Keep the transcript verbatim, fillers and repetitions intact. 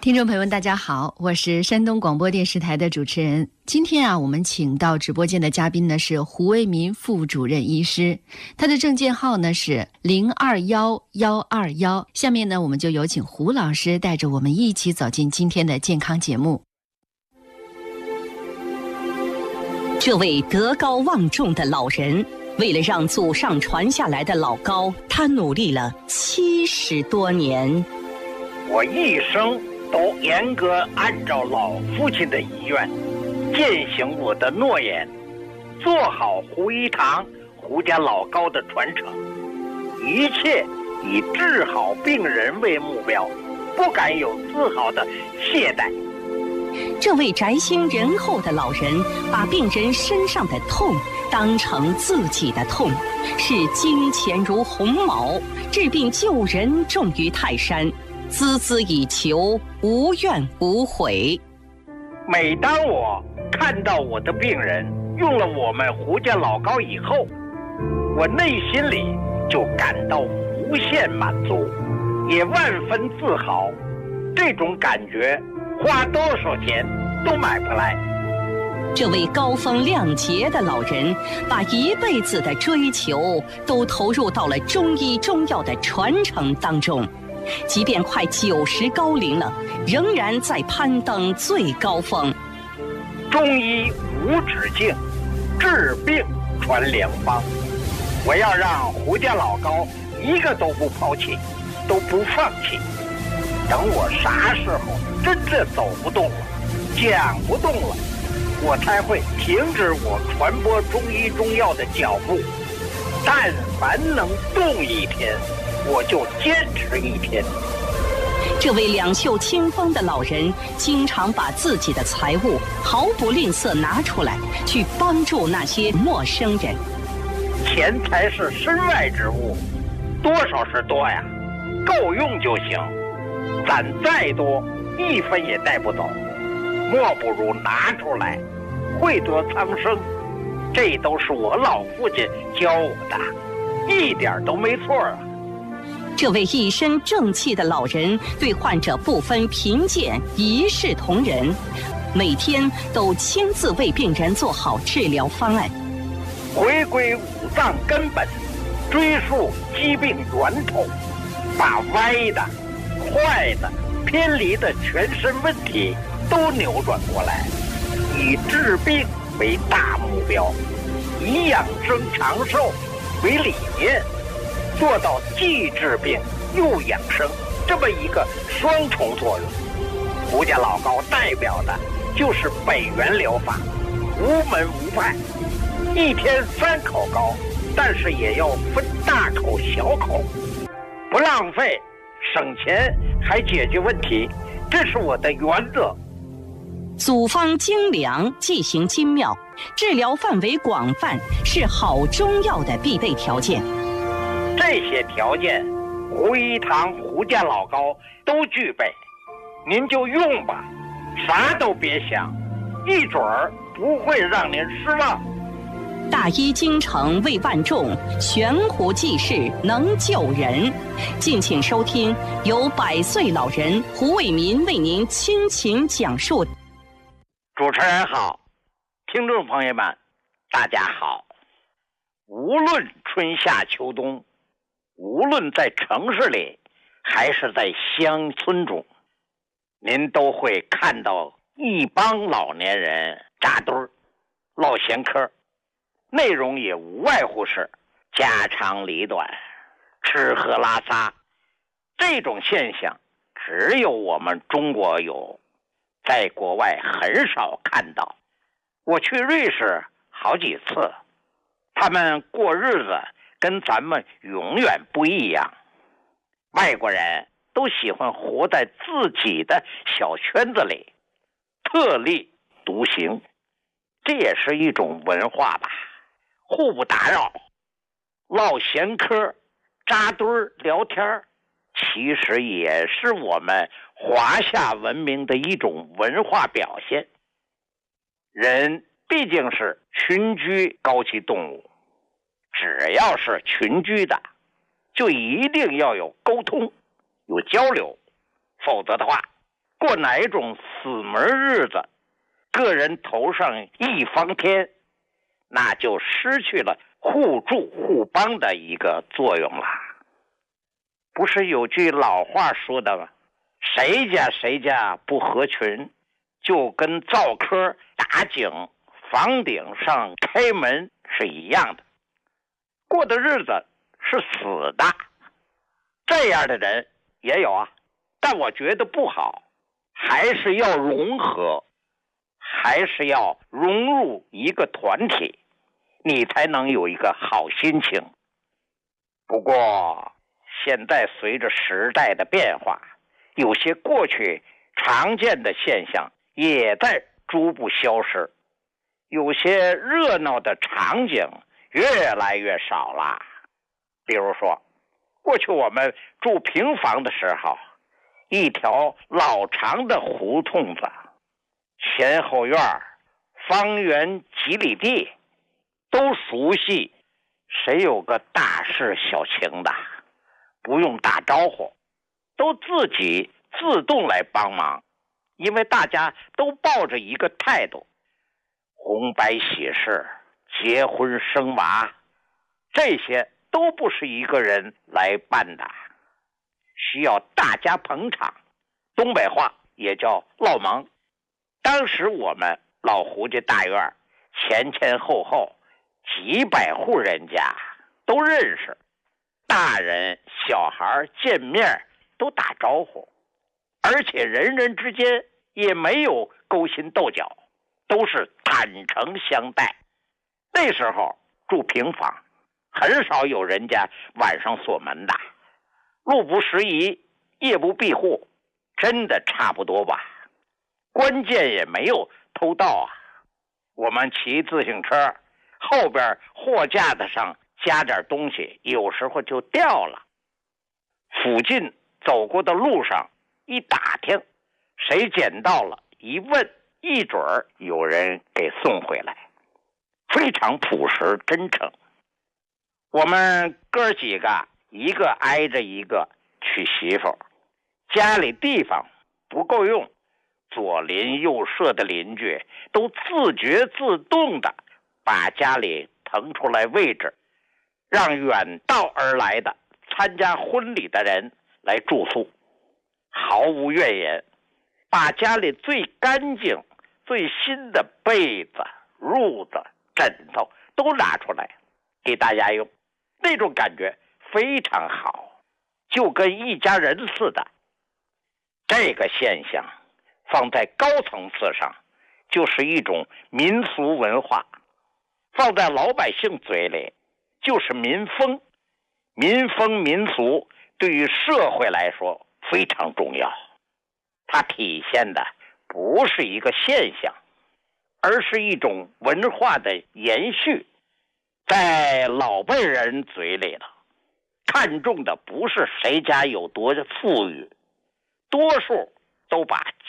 听众朋友们大家好，我是山东广播电视台的主持人。今天啊，我们请到直播间的嘉宾呢是胡为民副主任医师，他的证件号呢是零二幺幺二幺。下面呢，我们就有请胡老师带着我们一起走进今天的健康节目。 这位德高望重的老人，为了让祖上传下来的老高，他努力了七十多年。 我一生都严格按照老父亲的遗愿，践行我的诺言，做好胡一堂、胡家老高的传承，一切以治好病人为目标，不敢有丝毫的懈怠。 这位宅心仁厚的老人，把病人身上的痛当成自己的痛，视金钱如鸿毛，治病救人重于泰山，孜孜以求，无怨无悔。 每当我看到我的病人用了我们胡家老高以后，我内心里就感到无限满足，也万分自豪。这种感觉花多少钱都买不来。 这位高风亮节的老人，把一辈子的追求都投入到了中医中药的传承当中，即便快九十高龄了，仍然在攀登最高峰。 中医无止境，治病传良方。我要让胡家老高一个都不抛弃，都不放弃。等我啥时候真正走不动了，讲不动了，我才会停止我传播中医中药的脚步。但凡能动一天，我就坚持一天。 这位两袖清风的老人，经常把自己的财物毫不吝啬拿出来，去帮助那些陌生人。 钱财是身外之物，多少是多呀，够用就行。攒再多，一分也带不走，莫不如拿出来，惠泽苍生。这都是我老父亲教我的，一点都没错啊。 这位一身正气的老人，对患者不分贫贱，一视同仁，每天都亲自为病人做好治疗方案， 回归五脏根本，追溯疾病源头，把歪的、坏的、偏离的全身问题都扭转过来，以治病为大目标，以养生长寿为理念，做到既治病又养生这么一个双重作用。胡家老高代表的就是北元疗法，无门无派，一天三口高，但是也要分大口小口，不浪费，省钱还解决问题，这是我的原则。 组方精良，剂型精妙，治疗范围广泛，是好中药的必备条件。 这些条件，胡一堂、胡家老高都具备，您就用吧，啥都别想，一准儿不会让您失望。 大医精诚为万众，悬壶济世能救人。敬请收听由百岁老人胡为民为您倾情讲述。 主持人好，听众朋友们大家好。无论春夏秋冬，无论在城市里还是在乡村中，您都会看到一帮老年人扎堆儿唠闲嗑，内容也无外乎是家长里短、吃喝拉撒。这种现象只有我们中国有，在国外很少看到。我去瑞士好几次，他们过日子跟咱们永远不一样。外国人都喜欢活在自己的小圈子里，特立独行，这也是一种文化吧。互不打扰，唠闲嗑，扎堆儿聊天，其实也是我们华夏文明的一种文化表现。人毕竟是群居高级动物，只要是群居的，就一定要有沟通，有交流，否则的话， 过哪一种死门日子，个人头上一方天，那就失去了互助互帮的一个作用了。不是有句老话说的吗？谁家谁家不合群，就跟灶科打井房顶上开门是一样的，过的日子是死的。这样的人也有啊，但我觉得不好，还是要融合，还是要融入一个团体，你才能有一个好心情。不过现在随着时代的变化，有些过去常见的现象也在逐步消失，有些热闹的场景越来越少了。比如说，过去我们住平房的时候，一条老长的胡同子，前后院方圆几里地，都熟悉，谁有个大事小情的，不用打招呼，都自己自动来帮忙。因为大家都抱着一个态度，红白喜事、结婚生娃，这些都不是一个人来办的，需要大家捧场，东北话也叫落忙。当时我们老胡家大院前前后后几百户人家都认识，大人小孩见面都打招呼，而且人人之间也没有勾心斗角，都是坦诚相待。那时候住平房，很少有人家晚上锁门的，路不拾遗，夜不闭户，真的差不多吧。关键也没有偷盗啊。我们骑自行车，后边货架子上加点东西，有时候就掉了。附近走过的路上一打听，谁捡到了，一问，一准儿有人给送回来，非常朴实真诚。我们哥几个一个挨着一个娶媳妇，家里地方不够用，左邻右舍的邻居都自觉自动的把家里腾出来位置，让远道而来的参加婚礼的人来住宿，毫无怨言，把家里最干净最新的被子、褥子、枕头都拿出来给大家用，那种感觉非常好，就跟一家人似的。这个现象放在高层次上就是一种民俗文化，放在老百姓嘴里就是民风。民风民俗对于社会来说非常重要，它体现的不是一个现象，而是一种文化的延续。在老辈人嘴里了，看重的不是谁家有多富裕，多数都把